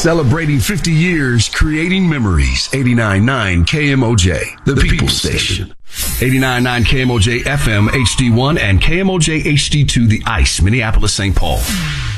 Celebrating 50 years, creating memories. 89.9 KMOJ, the People's Station. 89.9 KMOJ FM HD1 and KMOJ HD2, the ICE, Minneapolis, St. Paul.